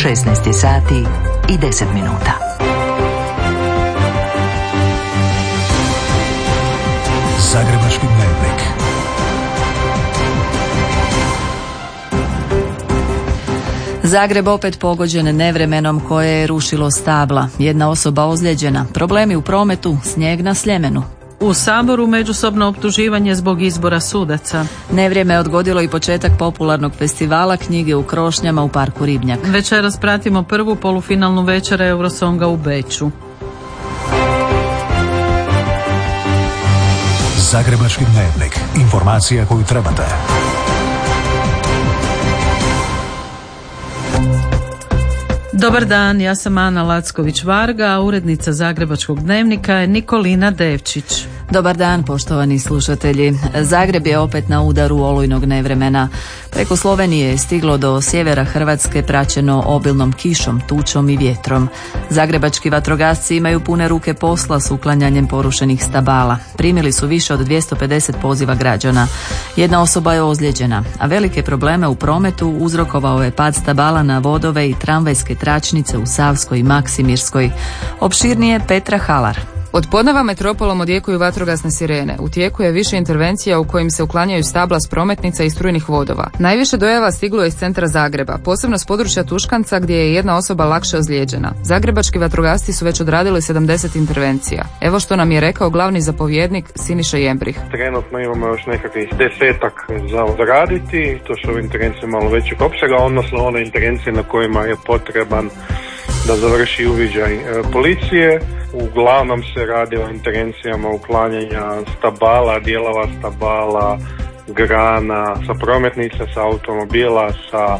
16 sati i 10 minuta. Zagrebački dnevnik. Zagreb opet pogođen nevremenom koje je rušilo stabla. Jedna osoba ozlijeđena. Problemi u prometu, snijeg na Sljemenu. U Saboru međusobno optuživanje zbog izbora sudaca. Nevrijeme je odgodilo i početak popularnog festivala knjige u Krošnjama u parku Ribnjak. Večeras pratimo prvu polufinalnu večer Eurosonga u Beču. Zagrebački dnevnik. Informacija koju trebate. Dobar dan, ja sam Ana Lacković-Varga, a urednica Zagrebačkog dnevnika je Nikolina Devčić. Dobar dan, poštovani slušatelji. Zagreb je opet na udaru olujnog nevremena. Preko Slovenije je stiglo do sjevera Hrvatske praćeno obilnom kišom, tučom i vjetrom. Zagrebački vatrogasci imaju pune ruke posla s uklanjanjem porušenih stabala. Primili su više od 250 poziva građana. Jedna osoba je ozlijeđena, a velike probleme u prometu uzrokovao je pad stabala na vodove i tramvajske tračnice u Savskoj i Maksimirskoj. Opširnije Petra Halar. Od podneva metropolom odjekuju vatrogasne sirene. U tijeku je više intervencija u kojim se uklanjaju stabla s prometnica i strujnih vodova. Najviše dojava stiglo je iz centra Zagreba, posebno s područja Tuškanca gdje je jedna osoba lakše ozlijeđena. Zagrebački vatrogasci su već odradili 70 intervencija. Evo što nam je rekao glavni zapovjednik Siniša Jembrih. Trenutno imamo još nekakvih 10 za odraditi, to su intervencije malo većeg opsega, odnosno one intervencije na kojima je potreban da završi uviđaj policije. Uglavnom se radi o intervencijama uklanjanja stabala, dijelova stabala, grana, sa prometnica, sa automobila, sa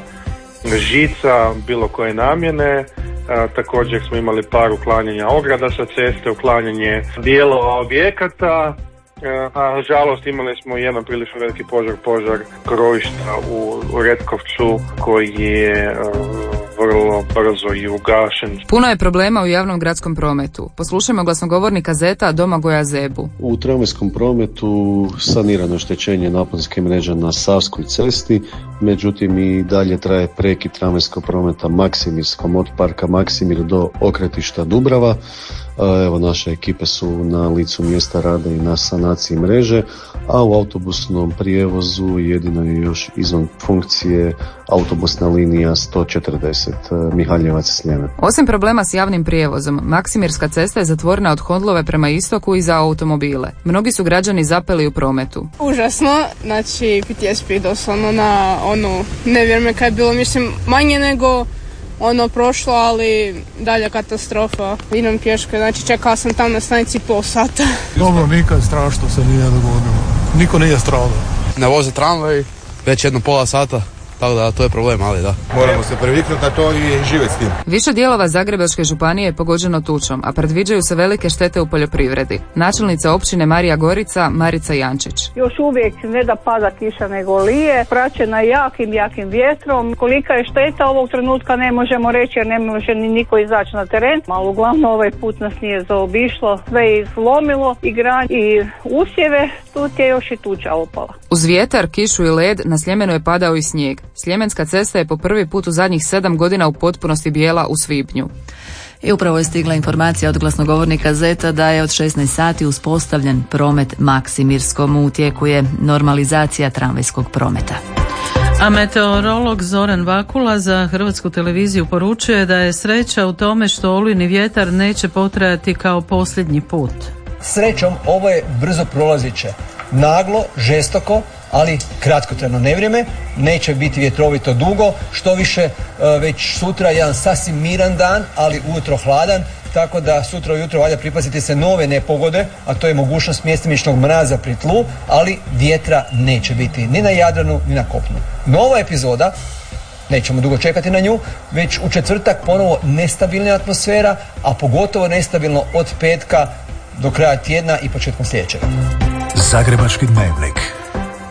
žica, bilo koje namjene. Također smo imali par uklanjanja ograda sa ceste, uklanjanje dijelova objekata. A žalost imali smo jedan prilično veliki požar krojišta u Retkovcu koji je vrlo brzo i ugašen. Puno je problema u javnom gradskom prometu. Poslušajmo glasnogovornika Zeta Domagoja Zebu. U tramvajskom prometu sanirano oštećenje naponske mreže na Savskoj cesti, međutim i dalje traje prekid tramvajskog prometa Maksimirskom od parka Maksimir do okretišta Dubrava. Evo, naše ekipe su na licu mjesta rade i na sanaciji mreže, a u autobusnom prijevozu jedino je još izvan funkcije autobusna linija 140 Mihaljevac-Sljemen. Osim problema s javnim prijevozom, Maksimirska cesta je zatvorena od Hondlove prema istoku i za automobile. Mnogi su građani zapeli u prometu. Užasno, znači PTSP doslovno na nevrijeme kad je bilo, mislim, manje nego prošlo, ali dalje katastrofa. Idem pješke, znači čekala sam tam na stanici pol sata. Dobro, nikad strašno se nije dogodilo. Niko nije stradao. Ne voze tramvaj već jedno pola sata, tako da to je problem, ali da. Moramo se previknuti na to i živjeti s tim. Više dijelova Zagrebačke županije je pogođeno tučom, a predviđaju se velike štete u poljoprivredi. Načelnica općine Marija Gorica, Marica Jančić. Još uvijek ne da pada kiša nego lije, praćena jakim vjetrom. Kolika je šteta ovog trenutka ne možemo reći jer ne može ni niko izaći na teren. Ali uglavnom ovaj put nas nije zaobišlo, sve je izlomilo i gran i usjeve, tu je još i tuča opala. Uz vjetar, kišu i led na Sljemenu je padao i snijeg. Sljemenska cesta je po prvi put u zadnjih 7 godina u potpunosti bijela u svibnju. I upravo je stigla informacija od glasnogovornika Zeta da je od 16 sati uspostavljen promet Maksimirskom. U tijeku je normalizacija tramvajskog prometa. A meteorolog Zoran Vakula za Hrvatsku televiziju poručuje da je sreća u tome što olujni vjetar neće potrajati kao posljednji put. Srećom, ovo je brzo prolaziće. Naglo, žestoko, ali kratkotrajno nevrijeme, neće biti vjetrovito dugo, što više već sutra jedan sasvim miran dan, ali ujutro hladan, tako da sutra ujutro valja pripaziti se nove nepogode, a to je mogućnost mjestimičnog mraza pri tlu, ali vjetra neće biti ni na Jadranu, ni na kopnu. Nova epizoda, nećemo dugo čekati na nju, već u četvrtak ponovo nestabilna atmosfera, a pogotovo nestabilno od petka do kraja tjedna i početkom sljedećeg. Zagrebački dnevnik.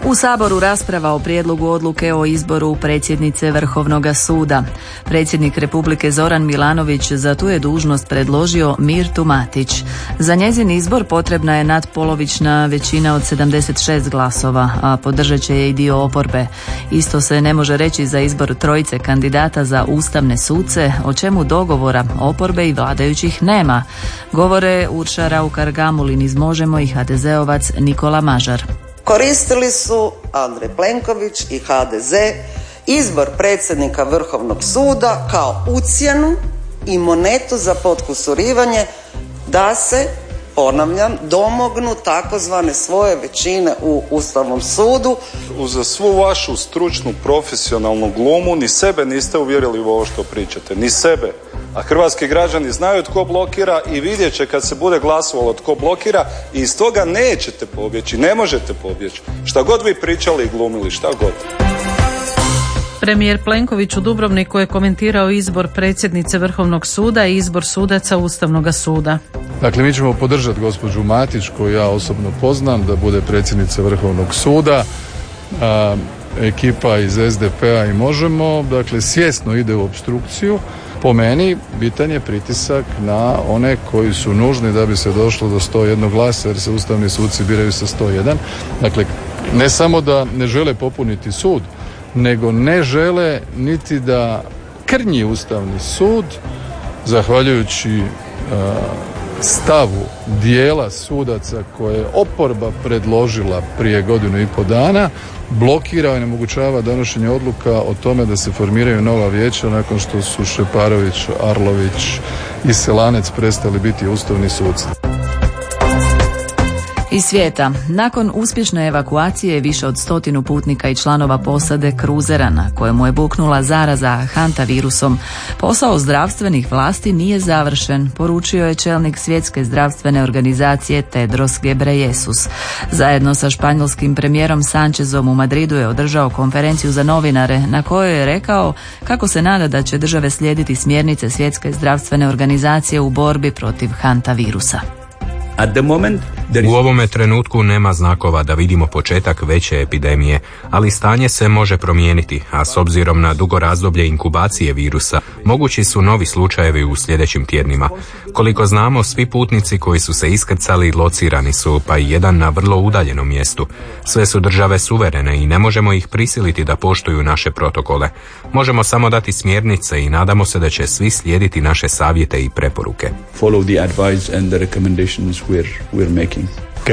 U Saboru rasprava o prijedlogu odluke o izboru predsjednice Vrhovnog suda. Predsjednik Republike Zoran Milanović za tu je dužnost predložio Mirtu Matić. Za njezin izbor potrebna je nadpolovična većina od 76 glasova, a podržat će je i dio oporbe. Isto se ne može reći za izbor trojice kandidata za ustavne suce, o čemu dogovora oporbe i vladajućih nema. Govore Urša Raukar-Gamulin iz Možemo i HDZ-ovac Nikola Mažar. Koristili su Andrej Plenković i HDZ izbor predsjednika Vrhovnog suda kao ucjenu i monetu za potkusurivanje da se, ponavljam, domognu takozvane svoje većine u Ustavnom sudu. Uz svu vašu stručnu profesionalnu glumu ni sebe niste uvjerili u ovo što pričate, ni sebe. A hrvatski građani znaju tko blokira i vidjet će kad se bude glasovalo tko blokira i iz toga nećete pobjeći, ne možete pobjeći. Šta god vi pričali i glumili, šta god. Premijer Plenković u Dubrovniku je komentirao izbor predsjednice Vrhovnog suda i izbor sudaca Ustavnog suda. Dakle, mi ćemo podržati gospođu Matić, koju ja osobno poznam, da bude predsjednica Vrhovnog suda. Ekipa iz SDP-a i Možemo, dakle, svjesno ide u opstrukciju. Po meni, bitan je pritisak na one koji su nužni da bi se došlo do 101 glasa, jer se ustavni suci biraju sa 101. Dakle, ne samo da ne žele popuniti sud, nego ne žele niti da krnji Ustavni sud, zahvaljujući stavu dijela sudaca koje je oporba predložila prije 1.5 godina, blokira i onemogućava donošenje odluka o tome da se formiraju nova vijeća nakon što su Šeparović, Arlović i Selanec prestali biti ustavni suci. Iz svijeta. Nakon uspješne evakuacije više od 100 putnika i članova posade kruzera na kojemu je buknula zaraza hantavirusom, posao zdravstvenih vlasti nije završen, poručio je čelnik Svjetske zdravstvene organizacije Tedros Ghebreyesus. Zajedno sa španjolskim premijerom Sanchezom u Madridu je održao konferenciju za novinare na kojoj je rekao kako se nada da će države slijediti smjernice Svjetske zdravstvene organizacije u borbi protiv hantavirusa. U ovome trenutku nema znakova da vidimo početak veće epidemije, ali stanje se može promijeniti, a s obzirom na dugo razdoblje inkubacije virusa, mogući su novi slučajevi u sljedećim tjednima. Koliko znamo, svi putnici koji su se iskrcali locirani su, pa i jedan na vrlo udaljenom mjestu. Sve su države suverene i ne možemo ih prisiliti da poštuju naše protokole. Možemo samo dati smjernice i nadamo se da će svi slijediti naše savjete i preporuke. Follow the advice and the recommendations we're making.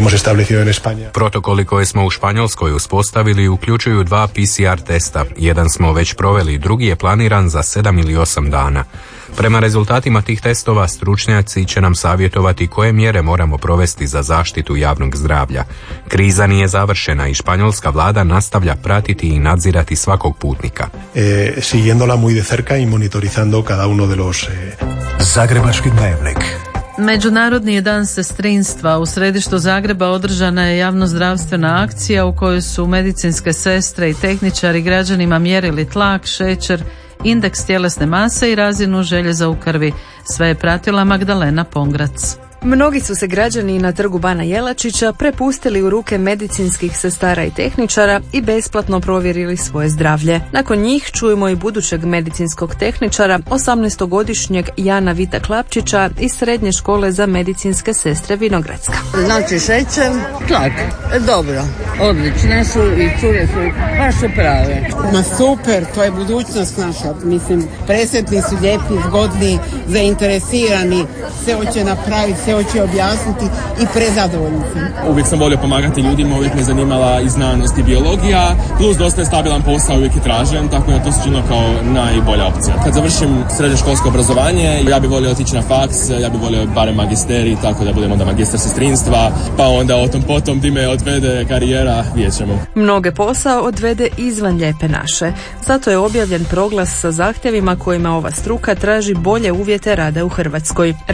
Protokoli koje smo u Španjolskoj uspostavili uključuju 2 PCR testa. Jedan smo već proveli, drugi je planiran za 7 ili 8 dana. Prema rezultatima tih testova stručnjaci će nam savjetovati koje mjere moramo provesti za zaštitu javnog zdravlja. Kriza nije završena i španjolska vlada nastavlja pratiti i nadzirati svakog putnika. Siguiéndola muy de cerca y monitorizando cada uno de los Zagrebački dnevnik. Međunarodni je dan sestrinstva. U središtu Zagreba održana je javnozdravstvena akcija u kojoj su medicinske sestre i tehničari građanima mjerili tlak, šećer, indeks tjelesne mase i razinu željeza u krvi. Sve je pratila Magdalena Pongrac. Mnogi su se građani na trgu Bana Jelačića prepustili u ruke medicinskih sestara i tehničara i besplatno provjerili svoje zdravlje. Nakon njih čujemo i budućeg medicinskog tehničara, 18-godišnjeg Jana Vita Klapčića iz Srednje škole za medicinske sestre Vinogradska. Znači šećer, tlak, dobro, odlične su i cure su baš prave. Ma super, to je budućnost naša, mislim, presretni su, lijepi, zgodni, zainteresirani, sve hoće napraviti, sve hoće objasniti i prezadovoljni sam. Uvijek sam volio pomagati ljudima, uvijek me zanimala i znanost i biologija, plus dosta je stabilan posao, uvijek je tražen, tako da to se činilo kao najbolja opcija. Kad završim srednjoškolsko obrazovanje, ja bih volio otići na faks, ja bih volio barem magisterij, tako da budem onda magistar sestrinstva, pa onda o tom potom di me odvede karijera, vidjet ćemo. Mnoge posao odvede izvan Lijepe naše. Zato je objavljen proglas sa zahtjevima kojima ova struka traži bolje uvjete rada u Hrvatskoj.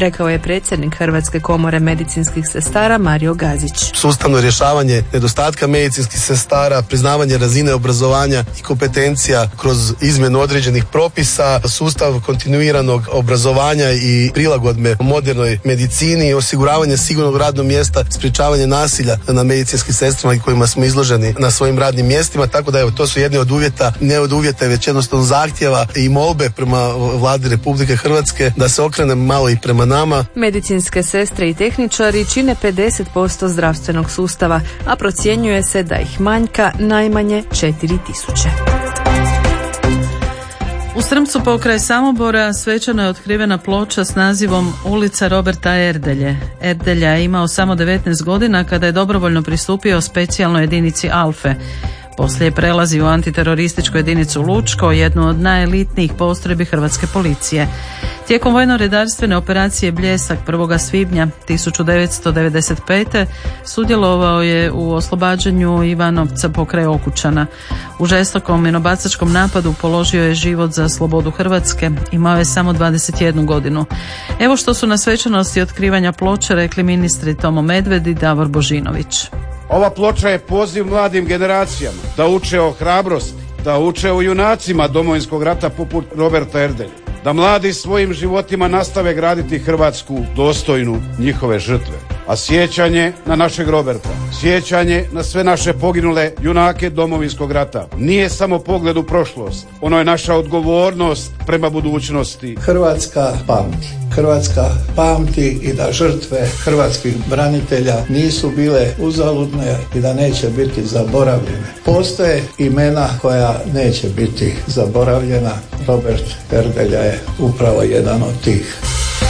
rekao je predsjednik Hrvatske komore medicinskih sestara Mario Gazić. Sustavno rješavanje nedostatka medicinskih sestara, priznavanje razine obrazovanja i kompetencija kroz izmjenu određenih propisa, sustav kontinuiranog obrazovanja i prilagodbe modernoj medicini, osiguravanje sigurnog radnog mjesta, sprječavanje nasilja na medicinskim sestrama i kojima smo izloženi na svojim radnim mjestima, tako da evo, to su jedni od uvjeta, ne od uvjeta, već jednostavno zahtjeva i molbe prema Vladi Republike Hrvatske da se okrene malo i prema nama. Medicinske sestre i tehničari čine 50% zdravstvenog sustava, a procjenjuje se da ih manjka najmanje 4.000. U Strmcu pokraj Samobora svečano je otkrivena ploča s nazivom Ulica Roberta Erdelje. Erdelja je imao samo 19 godina kada je dobrovoljno pristupio specijalnoj jedinici Alfe. Poslije prelazi u antiterorističku jedinicu Lučko, jednu od najelitnijih postrojbi hrvatske policije. Tijekom vojno-redarstvene operacije Bljesak 1. svibnja 1995. sudjelovao je u oslobađanju Ivanovca pokraj Okučana. U žestokom minobacačkom napadu položio je život za slobodu Hrvatske, imao je samo 21 godinu. Evo što su na svečanosti otkrivanja ploče rekli ministri Tomo Medved i Davor Božinović. Ova ploča je poziv mladim generacijama da uče o hrabrosti, da uče o junacima Domovinskog rata poput Roberta Erdelje, da mladi svojim životima nastave graditi Hrvatsku dostojnu njihove žrtve. A sjećanje na našeg Roberta, sjećanje na sve naše poginule junake Domovinskog rata nije samo pogled u prošlost, ono je naša odgovornost prema budućnosti. Hrvatska pamti. Hrvatska pamti i da žrtve hrvatskih branitelja nisu bile uzaludne i da neće biti zaboravljene. Postoje imena koja neće biti zaboravljena. Robert Erdelja je upravo jedan od tih.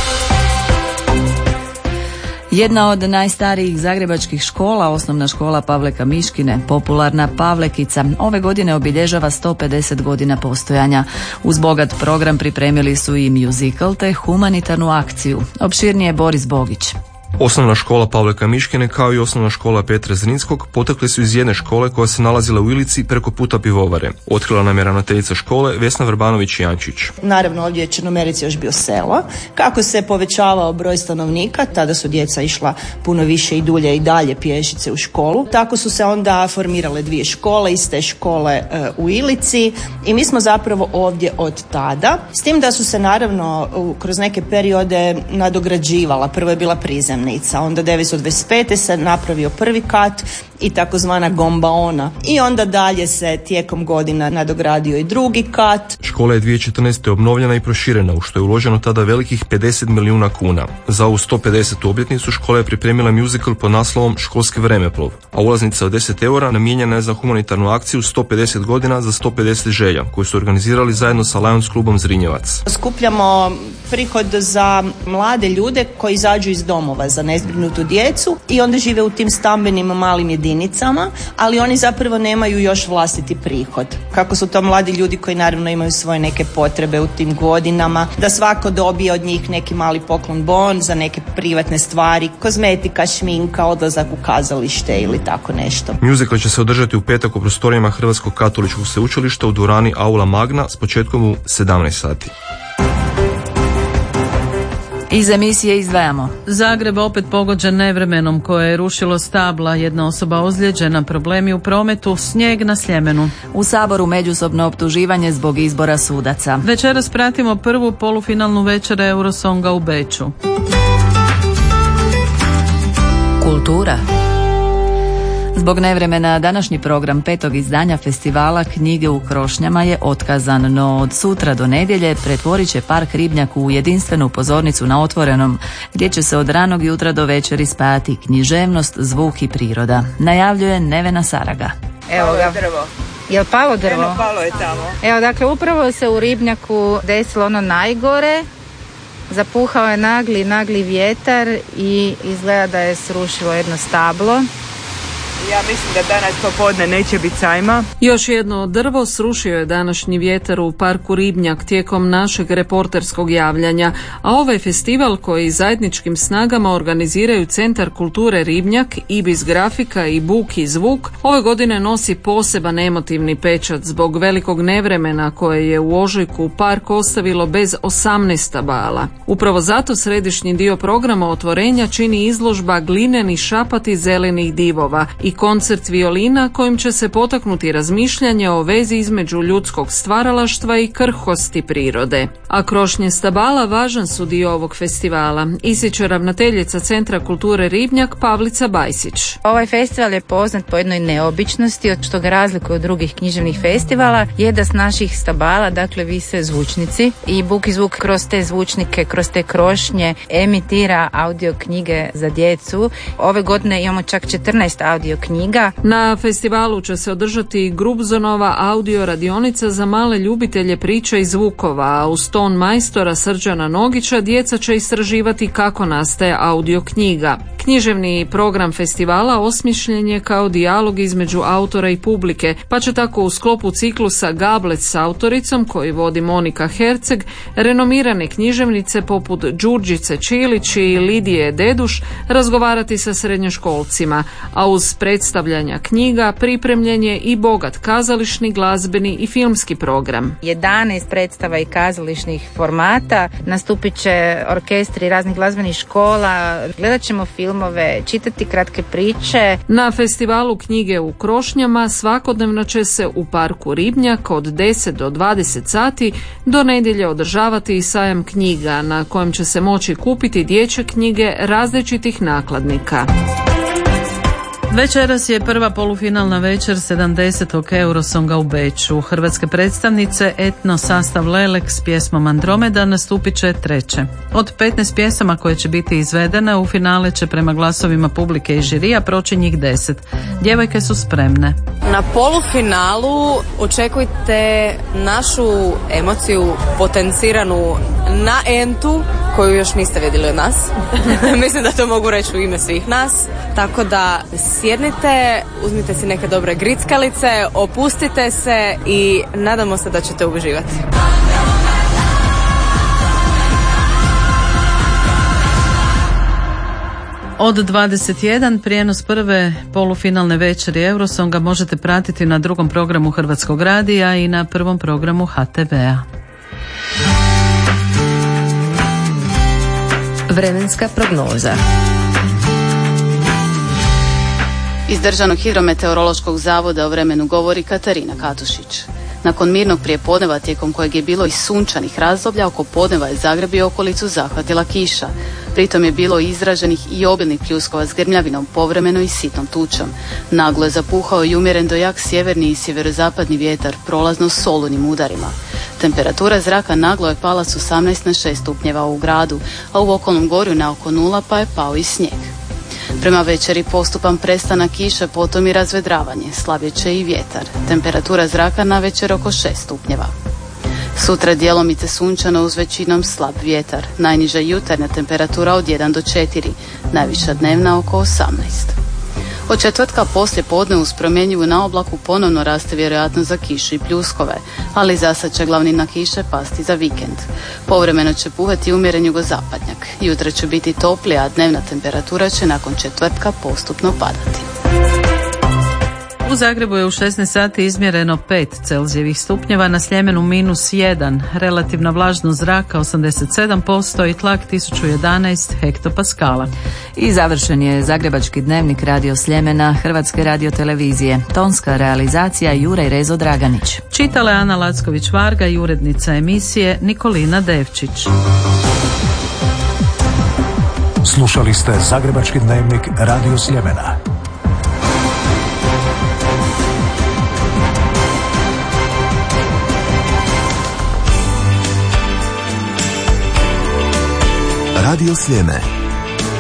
Jedna od najstarijih zagrebačkih škola, osnovna škola Pavleka Miškine, popularna Pavlekica, ove godine obilježava 150 godina postojanja. Uz bogat program pripremili su i muzikal te humanitarnu akciju. Opširnije Boris Bogić. Osnovna škola Pavleka Miškine kao i osnovna škola Petra Zrinskog potekli su iz jedne škole koja se nalazila u Ilici preko puta pivovare. Otkrila nam je ravnateljica škole Vesna Vrbanović-Jančić. Naravno ovdje je Črnomerici još bio selo. Kako se povećavao broj stanovnika, tada su djeca išla puno više i dulje i dalje pješice u školu. Tako su se onda formirale dvije škole, iste škole u Ilici i mi smo zapravo ovdje od tada. S tim da su se naravno kroz neke periode nadograđivala. Prvo je bila prizemnica, onda 1925. se napravio prvi kat i takozvana gombaona. I onda dalje se tijekom godina nadogradio i drugi kat. Škola je 2014. obnovljena i proširena, u što je uloženo tada velikih 50 milijuna kuna. Za ovu 150. obljetnicu škola je pripremila muzikal pod naslovom Školski vremeplov, a ulaznica od 10 eura namijenjena je za humanitarnu akciju 150 godina za 150 želja, koju su organizirali zajedno sa Lions klubom Zrinjevac. Skupljamo prihod za mlade ljude koji izađu iz domova za nezbrinutu djecu i onda žive u tim stambenim malim jedinicama, ali oni zapravo nemaju još vlastiti prihod. Kako su to mladi ljudi koji naravno imaju svoje neke potrebe u tim godinama, da svako dobije od njih neki mali poklon bon za neke privatne stvari, kozmetika, šminka, odlazak u kazalište ili tako nešto. Muzikal će se održati u petak u prostorijama Hrvatskog katoličkog sveučilišta u dvorani Aula Magna s početkom u 17 sati. Iz emisije izdvajamo. Zagreb opet pogođen nevremenom koje je rušilo stabla, jedna osoba ozlijeđena, problemi u prometu, snijeg na Sljemenu. U Saboru međusobno optuživanje zbog izbora sudaca. Večeras pratimo prvu polufinalnu večer Eurosonga u Beču. Kultura. Zbog nevremena današnji program 5. izdanja festivala Knjige u krošnjama je otkazan, no od sutra do nedjelje pretvorit će Park Ribnjak u jedinstvenu pozornicu na otvorenom, gdje će se od ranog jutra do večeri spajati književnost, zvuk i priroda. Najavljuje Nevena Saraga. Evo ga. Jel palo drvo? Eno, palo je tamo. Evo, dakle, upravo se u Ribnjaku desilo ono najgore. Zapuhao je nagli vjetar i izgleda da je srušilo jedno stablo. Ja mislim da danas popodne neće biti sajma. Još jedno drvo srušio je današnji vjetar u parku Ribnjak tijekom našeg reporterskog javljanja, a ovaj festival koji zajedničkim snagama organiziraju Centar kulture Ribnjak, Ibis grafika i Buk i zvuk ove godine nosi poseban emotivni pečat zbog velikog nevremena koje je u ožujku park ostavilo bez 18 stabala. Upravo zato središnji dio programa otvorenja čini izložba Glineni šapati zelenih divova i koncert violina kojim će se potaknuti razmišljanje o vezi između ljudskog stvaralaštva i krhkosti prirode. A krošnje stabala važan su dio ovog festivala, ističe ravnateljica Centra kulture Ribnjak Pavlica Bajsić. Ovaj festival je poznat po jednoj neobičnosti, od što ga razlikuje od drugih književnih festivala, je da s naših stabala dakle vise zvučnici i Buk i zvuk kroz te zvučnike, kroz te krošnje emitira audio knjige za djecu. Ove godine imamo čak 14 audio knjiga. Na festivalu će se održati Grubzonova audio radionica za male ljubitelje priča i zvukova, a uz ton majstora Srđana Nogića djeca će istraživati kako nastaje audio knjiga. Književni program festivala osmišljen je kao dijalog između autora i publike, pa će tako u sklopu ciklusa Gablet s autoricom, koji vodi Monika Herceg, renomirane književnice poput Đurđice Čilić i Lidije Deduš razgovarati sa srednjoškolcima, a uz predstavljanja knjiga pripremljen je i bogat kazališni, glazbeni i filmski program. 11 predstava i kazališnih formata, nastupit će orkestri raznih glazbenih škola, gledat ćemo filmove, čitati kratke priče. Na festivalu knjige u krošnjama svakodnevno će se u parku Ribnjak od 10 do 20 sati do nedjelje održavati i sajam knjiga na kojem će se moći kupiti dječje knjige različitih nakladnika. Večeras je prva polufinalna večer 70. Eurosonga u Beču. Hrvatske predstavnice etno sastav Lelek s pjesmom Andromeda nastupit će treće. Od 15 pjesama koje će biti izvedene u finale će prema glasovima publike i žirija proći njih 10. Djevojke su spremne. Na polufinalu očekujte našu emociju potenciranu na entu koju još niste vidjeli od nas. Mislim da to mogu reći u ime svih nas. Tako da sjednite, uzmite si neke dobre grickalice, opustite se i nadamo se da ćete uživati. Od 21 prijenos prve polufinalne večeri Eurosonga možete pratiti na drugom programu Hrvatskog radija i na prvom programu HTV-a. Vremenska prognoza. Iz Državnog hidrometeorološkog zavoda o vremenu govori Katarina Katušić. Nakon mirnog prijepodneva tijekom kojeg je bilo i sunčanih razdoblja, oko podneva je Zagreb i okolicu zahvatila kiša. Pritom je bilo izraženih i obilnih pljuskova s grmljavinom, povremeno i sitnom tučom. Naglo je zapuhao i umjeren do jak sjeverni i sjeverozapadni vjetar, prolazno s olujnim udarima. Temperatura zraka naglo je pala s 18 na 6 stupnjeva u gradu, a u okolnom gorju na oko 0 pa je pao i snijeg. Prema večeri postupan prestanak kiše, potom i razvedravanje, slabije će i vjetar. Temperatura zraka na večer oko 6 stupnjeva. Sutra djelomice sunčano uz većinom slab vjetar, najniža jutarnja temperatura od 1 do 4, najviša dnevna oko 18. Od četvrtka poslije podne uz promjenjivu na oblaku ponovno raste vjerojatnost za kišu i pljuskove, ali zasad će glavnina kiše pasti za vikend. Povremeno će puhati umjeren jugozapadnjak. Jutra će biti toplija, a dnevna temperatura će nakon četvrtka postupno padati. U Zagrebu je u 16 sati izmjereno 5 Celzijevih stupnjeva, na Sljemenu -1, relativna vlažnost zraka 87% i tlak 1011 hektopaskala. I završen je Zagrebački dnevnik Radio Sljemena Hrvatske radiotelevizije. Tonska realizacija Juraj Rezo Draganić. Čitala je Ana Lacković-Varga i urednica emisije Nikolina Devčić. Slušali ste Zagrebački dnevnik Radio Sljemena. Radio Sljeme.